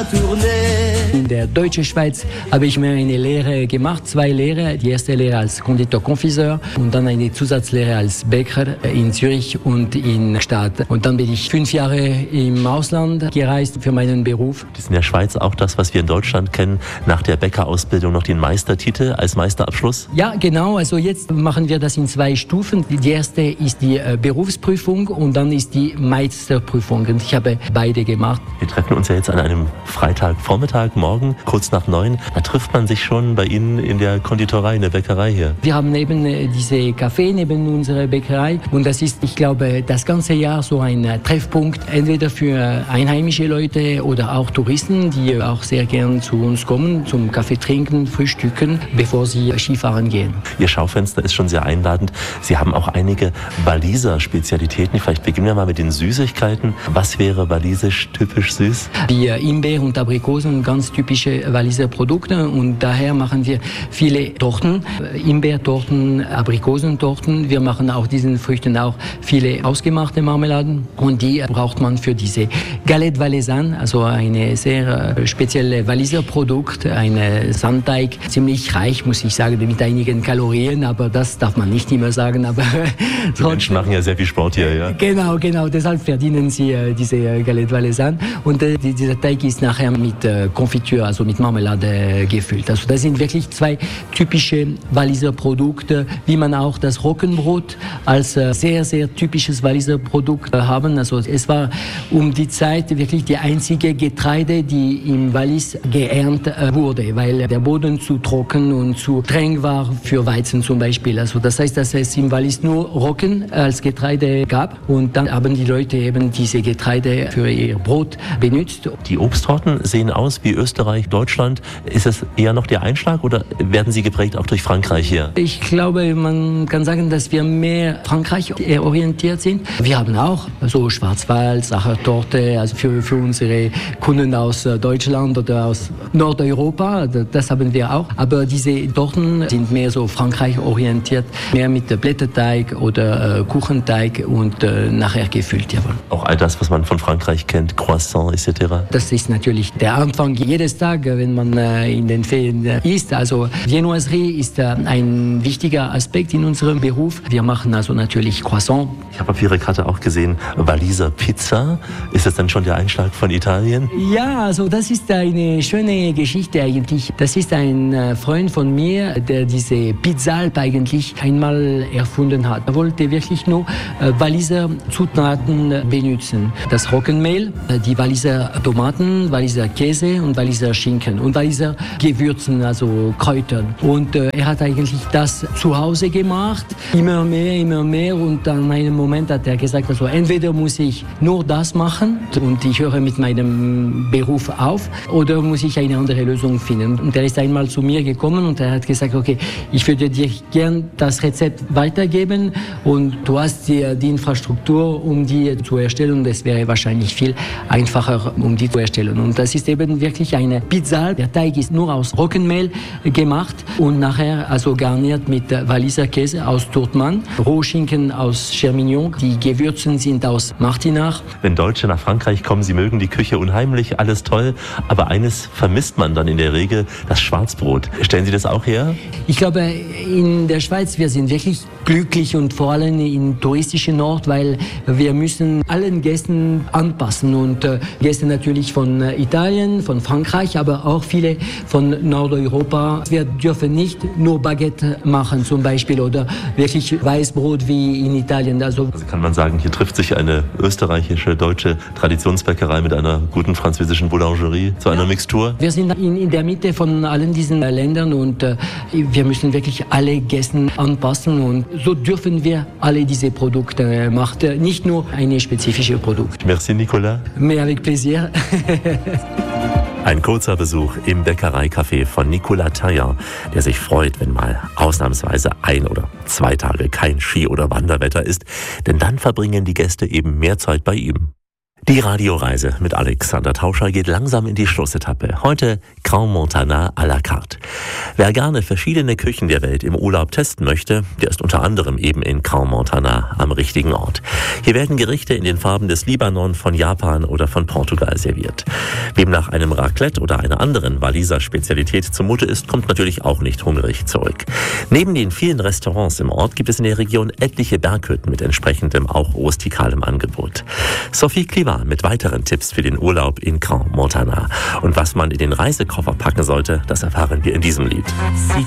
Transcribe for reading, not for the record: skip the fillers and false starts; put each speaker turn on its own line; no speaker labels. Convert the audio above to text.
In der deutschen Schweiz habe ich mir eine Lehre gemacht, 2 Lehren. Die erste Lehre als Konditor-Konfiseur und dann eine Zusatzlehre als Bäcker in Zürich und in Gstaad. Und dann bin ich 5 Jahre im Ausland gereist für meinen Beruf.
Das ist in der Schweiz auch das, was wir in Deutschland kennen, nach der Bäckerausbildung noch den Meistertitel als Meisterabschluss?
Ja, genau. Also jetzt machen wir das in 2 Stufen. Die erste ist die Berufsprüfung und dann ist die Meisterprüfung. Und ich habe beide gemacht.
Wir treffen uns ja jetzt an einem Freitagvormittag, morgen, kurz nach 9. Da trifft man sich schon bei Ihnen in der Konditorei, in der Bäckerei hier.
Wir haben neben diese Café, neben unserer Bäckerei. Und das ist, ich glaube, das ganze Jahr so ein Treffpunkt, entweder für einheimische Leute oder auch Touristen, die auch sehr gern zu uns kommen, zum Kaffee trinken, frühstücken, bevor sie Skifahren gehen.
Ihr Schaufenster ist schon sehr einladend. Sie haben auch einige Waliser Spezialitäten. Vielleicht beginnen wir mal mit den Süßigkeiten. Was wäre walisisch typisch süß?
Die Himbeer und Aprikosen, ganz typische Waliser Produkte, und daher machen wir viele Torten, Himbeertorten, Aprikosentorten. Wir machen auch diesen Früchten auch viele ausgemachte Marmeladen, und die braucht man für diese Galette Valaisanne, also eine sehr spezielle Waliser Produkt, ein Sandteig, ziemlich reich, muss ich sagen, mit einigen Kalorien, aber das darf man nicht immer sagen. Aber
die Menschen machen ja sehr viel Sport hier, ja.
Genau, deshalb verdienen sie diese Galette Valaisanne, und dieser Teig ist nachher mit Konfitüre, also mit Marmelade gefüllt. Also das sind wirklich 2 typische Waliser Produkte, wie man auch das Roggenbrot als sehr, sehr typisches Waliser Produkt haben. Also es war um die Zeit wirklich die einzige Getreide, die im Wallis geerntet wurde, weil der Boden zu trocken und zu streng war für Weizen zum Beispiel. Also das heißt, dass es im Wallis nur Roggen als Getreide gab, und dann haben die Leute eben diese Getreide für ihr Brot benutzt.
Die Obsttorten sehen aus wie Österreich, Deutschland. Ist es eher noch der Einschlag oder werden sie geprägt auch durch Frankreich hier?
Ich glaube, man kann sagen, dass wir mehr Frankreich orientiert sind. Wir haben auch so Schwarzwald, Sachertorte, also für unsere Kunden aus Deutschland oder aus Nordeuropa, das haben wir auch. Aber diese Torten sind mehr so Frankreich orientiert, mehr mit Blätterteig oder Kuchenteig und nachher gefüllt. Jawohl.
Auch all das, was man von Frankreich kennt, Croissant etc.
Das ist natürlich der Anfang jedes Tag, wenn man in den Ferien isst. Also Viennoiserie ist ein wichtiger Aspekt in unserem Beruf. Wir machen also natürlich Croissant.
Ich habe auf Ihrer Karte auch gesehen, Waliser Pizza. Ist das dann schon der Einschlag von Italien?
Ja, also das ist eine schöne Geschichte eigentlich. Das ist ein Freund von mir, der diese Pizzalp eigentlich einmal erfunden hat. Er wollte wirklich nur Waliser Zutaten benutzen. Das Roggenmehl, die Waliser Tomaten, Waliser Käse und Waliser Schinken und Waliser Gewürzen, also Kräutern. Und er hat eigentlich das zu Hause gemacht, immer mehr, und an einem Moment hat er gesagt, also entweder muss ich nur das machen und ich höre mit meinem Beruf auf, oder muss ich eine andere Lösung finden. Und er ist einmal zu mir gekommen und er hat gesagt, okay, ich würde dir gern das Rezept weitergeben, und du hast die Infrastruktur, um die zu erstellen, und es wäre wahrscheinlich viel einfacher, um die zu erstellen. Und das ist eben wirklich eine Pizza. Der Teig ist nur aus Roggenmehl gemacht und nachher also garniert mit Waliser Käse aus Turtmann, Rohschinken aus Chermignon. Die Gewürzen sind aus Martinach.
Wenn Deutsche nach Frankreich kommen, sie mögen die Küche unheimlich, alles toll, aber eines vermisst man dann in der Regel, das Schwarzbrot. Stellen Sie das auch her?
Ich glaube, in der Schweiz, wir sind wirklich glücklich, und vor allem im touristischen Ort, weil wir müssen allen Gästen anpassen, und Gäste natürlich von Italien, von Frankreich, aber auch viele von Nordeuropa. Wir dürfen nicht nur Baguette machen zum Beispiel oder wirklich Weißbrot wie in Italien. Also
kann man sagen, hier trifft sich eine österreichische, deutsche Traditionsbäckerei mit einer guten französischen Boulangerie zu einer Mixtur?
Wir sind in der Mitte von allen diesen Ländern, und wir müssen wirklich alle Gäste anpassen, und so dürfen wir alle diese Produkte machen, nicht nur eine spezifische Produkt.
Merci Nicolas.
Mais avec plaisir.
Ein kurzer Besuch im Bäckereicafé von Nicolas Taillant, der sich freut, wenn mal ausnahmsweise 1 oder 2 Tage kein Ski- oder Wanderwetter ist, denn dann verbringen die Gäste eben mehr Zeit bei ihm. Die Radioreise mit Alexander Tauscher geht langsam in die Schlussetappe. Heute Crans Montana à la carte. Wer gerne verschiedene Küchen der Welt im Urlaub testen möchte, der ist unter anderem eben in Crans Montana am richtigen Ort. Hier werden Gerichte in den Farben des Libanon, von Japan oder von Portugal serviert. Wem nach einem Raclette oder einer anderen Waliser Spezialität zumute ist, kommt natürlich auch nicht hungrig zurück. Neben den vielen Restaurants im Ort gibt es in der Region etliche Berghütten mit entsprechendem, auch rustikalem Angebot. Sophie Kliva mit weiteren Tipps für den Urlaub in Crans Montana. Und was man in den Reisekoffer packen sollte, das erfahren wir in diesem Lied.
Si